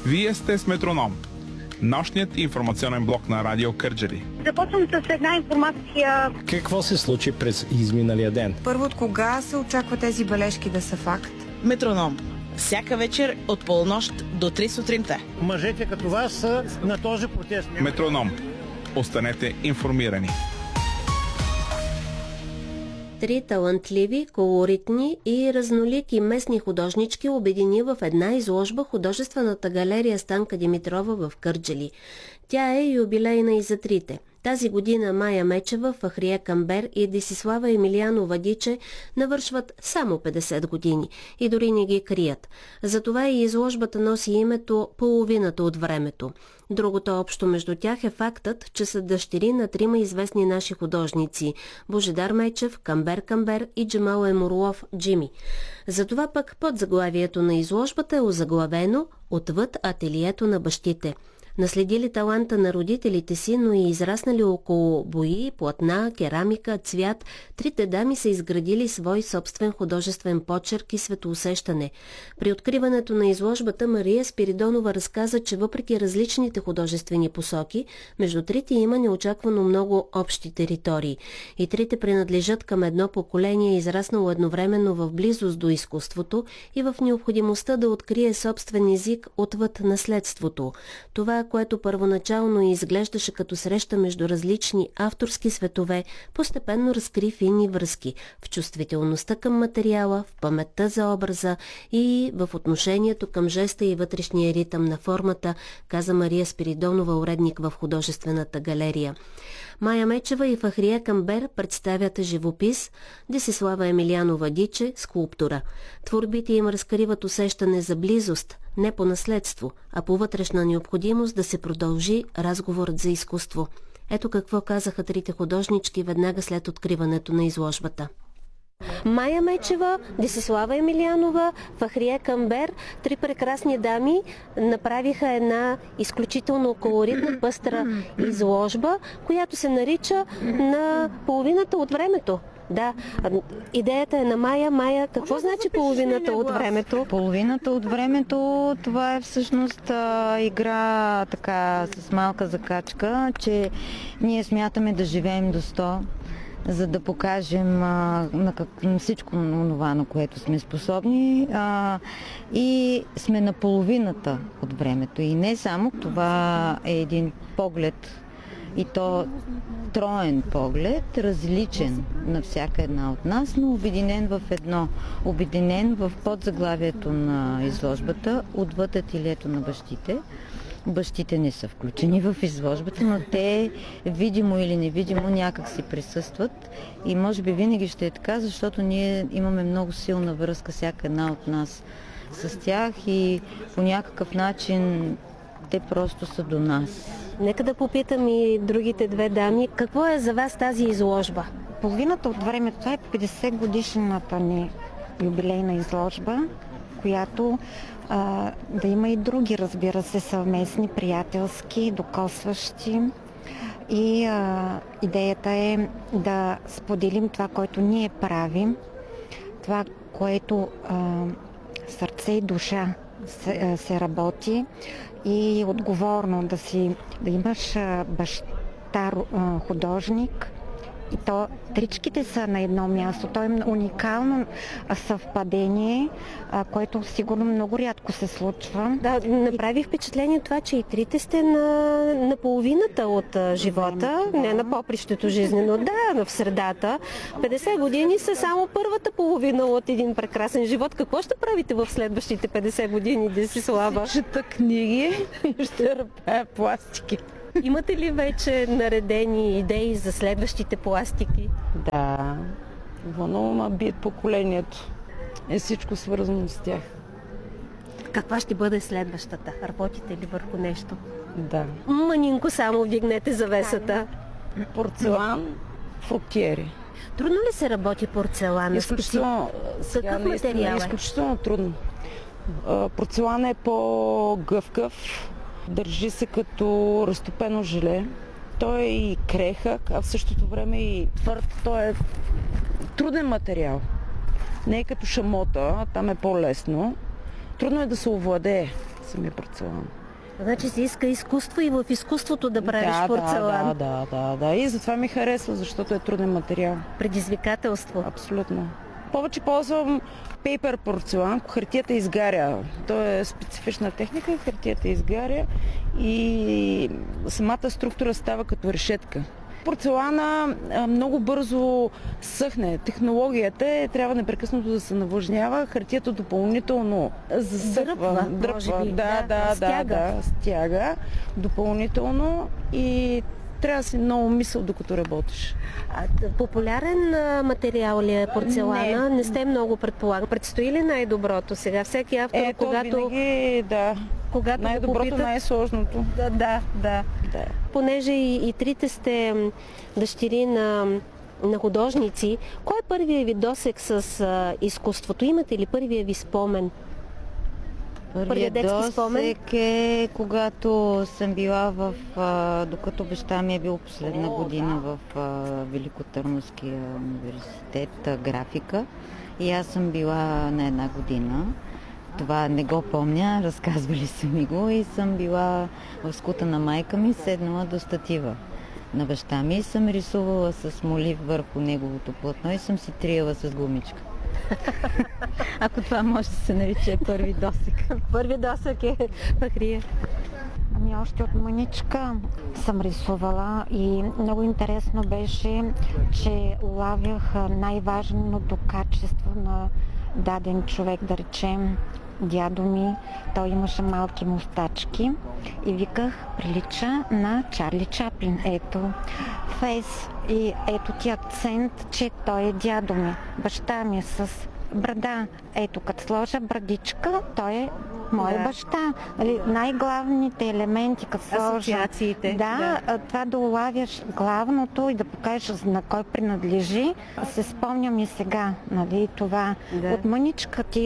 Вие сте с Метроном, нощният информационен блок на Радио Кърджали. Започвам с една информация. Какво се случи през изминалия ден? Първо, от кога се очаква тези бележки да са факт? Метроном. Всяка вечер от полунощ до 3 сутринта. Мъжете като вас са на този протест. Метроном. Останете информирани. Три талантливи, колоритни и разнолики местни художнички обедини в една изложба художествената галерия Станка Димитрова в Кърджали. Тя е юбилейна и за трите. Тази година Мая Мечева, Фахрие Камбер и Десислава Емилиянова Диче навършват само 50 години и дори не ги крият. Затова и изложбата носи името "Половината от времето". Другото общо между тях е фактът, че са дъщери на трима известни наши художници – Божидар Мечев, Камбер Камбер и Джемал Емурлов Джими. Затова пък под заглавието на изложбата е озаглавено "Отвъд ателието на бащите". Наследили таланта на родителите си, но и израснали около бои, платна, керамика, цвят, трите дами са изградили свой собствен художествен почерк и светоусещане. При откриването на изложбата Мария Спиридонова разказа, че въпреки различните художествени посоки, между трите има неочаквано много общи територии. И трите принадлежат към едно поколение, израснало едновременно в близост до изкуството и в необходимостта да открие собствен език отвъд наследството. Това, което първоначално изглеждаше като среща между различни авторски светове, постепенно разкри финни връзки в чувствителността към материала, в паметта за образа и в отношението към жеста и вътрешния ритъм на формата, каза Мария Спиридонова, уредник в художествената галерия. Мая Мечева и Фахрие Камбер представят живопис, Десислава Емилиянова Диче – скулптура. Творбите им разкриват усещане за близост, не по наследство, а по вътрешна необходимост да се продължи разговорът за изкуство. Ето какво казаха трите художнички веднага след откриването на изложбата. Мая Мечева, Десислава Емилиянова, Фахрие Камбер, три прекрасни дами направиха една изключително колоритна, пъстра изложба, която се нарича "На половината от времето". Да, идеята е на Мая. Мая, какво значи половината от времето? Половината от времето, това е всъщност игра така с малка закачка, че ние смятаме да живеем до 100, за да покажем на всичко това, на което сме способни, и сме на половината от времето. И не само, това е един поглед, и то троен поглед, различен на всяка една от нас, но обединен в едно. Обединен в подзаглавието на изложбата "Отвъд ателието на бащите". Бащите не са включени в изложбата, но те видимо или невидимо някак си присъстват и може би винаги ще е така, защото ние имаме много силна връзка, всяка една от нас, с тях и по някакъв начин те просто са до нас. Нека да попитам и другите две дами, какво е за вас тази изложба? Половината от времето, това е 50 годишната ни юбилейна изложба, която да има и други, разбира се, съвместни, приятелски, докосващи. И идеята е да споделим това, което ние правим, това, което сърце и душа се работи, и отговорно да имаш баща художник. И то тричките са на едно място. То е уникално съвпадение, което сигурно много рядко се случва. Да, направи впечатление това, че и трите сте на половината от живота, не на попрището жизнено, да, в средата. 50 години са само първата половина от един прекрасен живот. Какво ще правите в следващите 50 години, Десислава? Ще чета книги и ще ръпея пластики. Имате ли вече наредени идеи за следващите пластики? Да, вълнува бият поколението. Е всичко свързано с тях. Каква ще бъде следващата? Работите ли върху нещо? Да. Манинко само вдигнете завесата. Порцелан, фруктиери. Трудно ли се работи порцелан? Изключително. Какъв материал е? Изключително трудно. Порцелан е по-гъвкав. Държи се като разтопено желе. Той е и крехък, а в същото време и твърд. Той е труден материал. Не е като шамота, там е по-лесно. Трудно е да се овладее. самия порцелан. Значи се иска изкуство и в изкуството да правиш порцелан. Да. И затова ми харесва, защото е труден материал. Предизвикателство. Абсолютно. Повече ползвам пейпер порцелан, хартията изгаря. То е специфична техника, хартията изгаря и самата структура става като решетка. Порцелана много бързо съхне. Технологията е, трябва непрекъснато да се навлажнява, хартията допълнително засъхва. Дръпва. Стяга допълнително и трябва да си много мисъл, докато работиш. Популярен материал ли е порцелана? Не сте много, предполагам. Предстои ли най-доброто сега? Всеки автор, когато най-доброто, най-сложното. Да. Понеже и трите сте дъщери на художници, кой е първият ви досег с изкуството? Имате ли първия ви спомен? Първият досег е когато съм била докато баща ми е бил последна година в Великотърновския университет графика и аз съм била на една година. Това не го помня, разказвали са ми го и съм била в скута на майка ми, седнала до статива на баща ми и съм рисувала с молив върху неговото платно и съм си триела с гумичка. Ако това може да се нарича първи досег. Първи досег е Фахрия. Ами още от маничка съм рисувала и много интересно беше, че улавях най-важното качество на даден човек, да речем дядо ми. Той имаше малки мустачки и виках, прилича на Чарли Чаплин. Ето фейс и ето ти акцент, че той е дядо ми. Баща ми е с брада. Ето, като сложа брадичка, той е моя баща. Най-главните елементи, като сложа... Асоциациите. Това да улавяш главното и да покажеш на кой принадлежи. Се спомням и сега, това. От мъничка ти